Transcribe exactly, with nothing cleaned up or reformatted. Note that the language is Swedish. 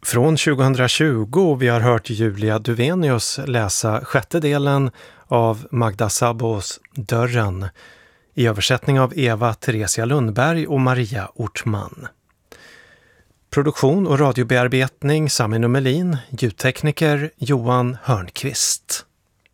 Från tjugohundratjugo vi har hört Julia Duvenius läsa sjätte delen av Magda Szabos Dörren i översättning av Eva Theresia Lundberg och Maria Ortman. Produktion och radiobearbetning Sami Numelin, ljudtekniker Johan Hörnqvist.